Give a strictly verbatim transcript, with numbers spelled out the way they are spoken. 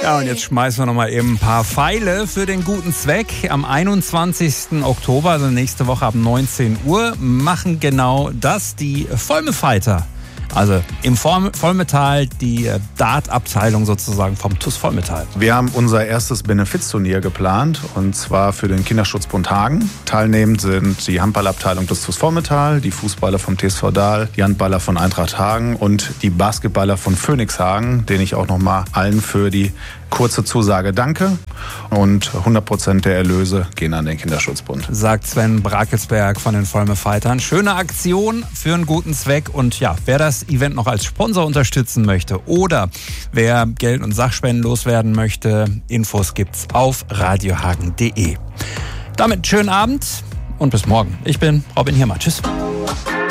Ja, und jetzt schmeißen wir noch mal eben ein paar Pfeile für den guten Zweck. Am einundzwanzigsten Oktober, also nächste Woche ab neunzehn Uhr, machen genau das die Volme-Fighter. Also im Volmetal die Dart-Abteilung sozusagen vom T U S Volmetal. Wir haben unser erstes Benefizturnier geplant und zwar für den Kinderschutzbund Hagen. Teilnehmend sind die Handballabteilung des T U S Volmetal, die Fußballer vom T S V Dahl, die Handballer von Eintracht Hagen und die Basketballer von Phoenix Hagen, denen ich auch nochmal allen für die kurze Zusage danke. Und hundert Prozent der Erlöse gehen an den Kinderschutzbund. Sagt Sven Brakelsberg von den Volme-Fightern. Schöne Aktion für einen guten Zweck. Und ja, wer das Event noch als Sponsor unterstützen möchte oder wer Geld und Sachspenden loswerden möchte, Infos gibt's auf radiohagen punkt de. Damit schönen Abend und bis morgen. Ich bin Robin Hirmer. Tschüss.